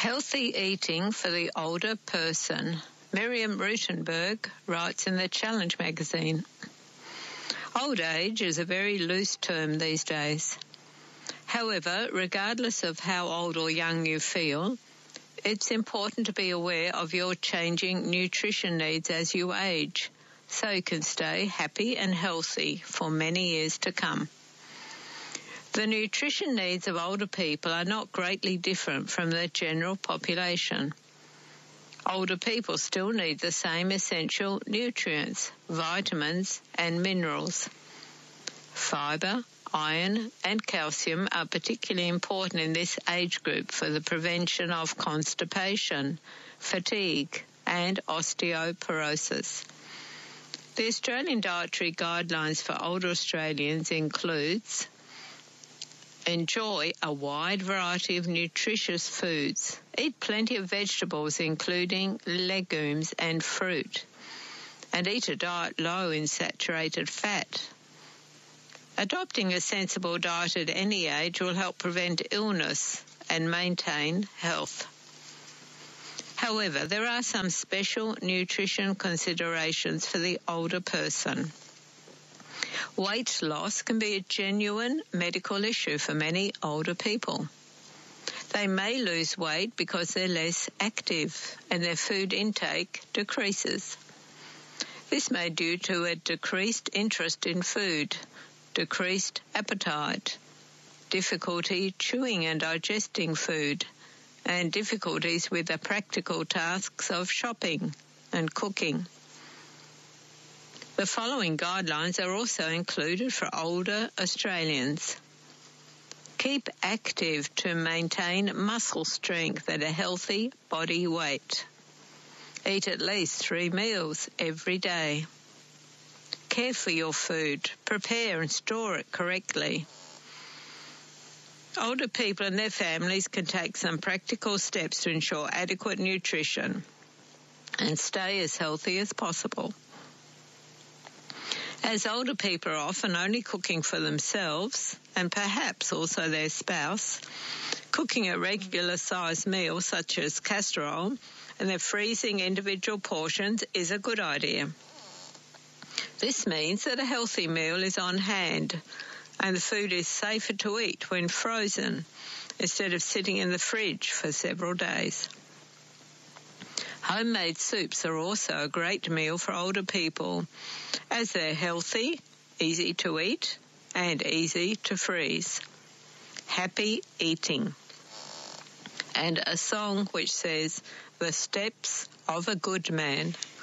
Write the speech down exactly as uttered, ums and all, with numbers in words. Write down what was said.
Healthy eating for the older person. Miriam Rutenberg writes in the Challenge magazine, "Old age is a very loose term these days. However, regardless of how old or young you feel, it's important to be aware of your changing nutrition needs as you age, so you can stay happy and healthy for many years to come." The nutrition needs of older people are not greatly different from the general population. Older people still need the same essential nutrients, vitamins and minerals. Fibre, iron and calcium are particularly important in this age group for the prevention of constipation, fatigue and osteoporosis. The Australian Dietary Guidelines for older Australians includes: enjoy a wide variety of nutritious foods. Eat plenty of vegetables, including legumes and fruit. And eat a diet low in saturated fat. Adopting a sensible diet at any age will help prevent illness and maintain health. However, there are some special nutrition considerations for the older person. Weight loss can be a genuine medical issue for many older people. They may lose weight because they're less active and their food intake decreases. This may be due to a decreased interest in food, decreased appetite, difficulty chewing and digesting food, and difficulties with the practical tasks of shopping and cooking. The following guidelines are also included for older Australians. Keep active to maintain muscle strength at a healthy body weight. Eat at least three meals every day. Care for your food. Prepare and store it correctly. Older people and their families can take some practical steps to ensure adequate nutrition and stay as healthy as possible. As older people are often only cooking for themselves and perhaps also their spouse, cooking a regular sized meal such as casserole and then freezing individual portions is a good idea. This means that a healthy meal is on hand and the food is safer to eat when frozen instead of sitting in the fridge for several days. Homemade soups are also a great meal for older people as they're healthy, easy to eat, and easy to freeze. Happy eating. And a song which says, "The Steps of a Good Man."